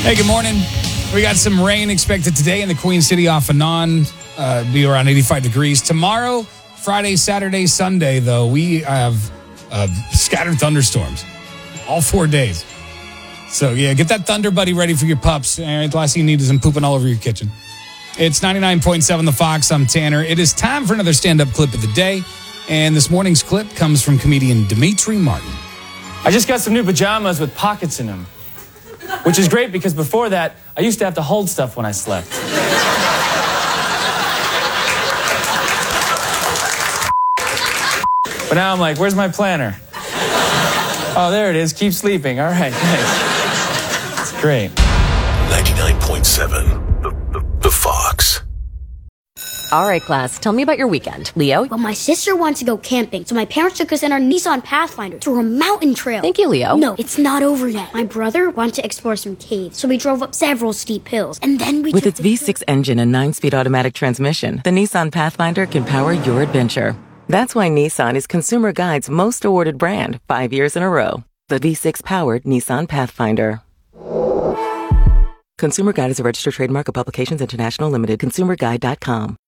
Hey, good morning. We got some rain expected today in the Queen City off and on. Be around 85 degrees. Tomorrow, Friday, Saturday, Sunday, though, we have scattered thunderstorms all 4 days. So, yeah, get that Thunder Buddy ready for your pups. All right, the last thing you need is them pooping all over your kitchen. It's 99.7 The Fox. I'm Tanner. It is time for another stand-up clip of the day. And this morning's clip comes from comedian Dimitri Martin. I just got some new pajamas with pockets in them, which is great because before that, I used to have to hold stuff when I slept. But now I'm like, where's my planner? Oh, there it is. Keep sleeping. All right, thanks. It's great. 99.7 The Fox. All right, class, tell me about your weekend. Leo? Well, my sister wants to go camping, so my parents took us in our Nissan Pathfinder through a mountain trail. Thank you, Leo. No, it's not over yet. My brother wanted to explore some caves, so we drove up several steep hills, and then we With its V6 engine and 9-speed automatic transmission, the Nissan Pathfinder can power your adventure. That's why Nissan is Consumer Guide's most awarded brand 5 years in a row. The V6-powered Nissan Pathfinder. Consumer Guide is a registered trademark of Publications International Limited. ConsumerGuide.com.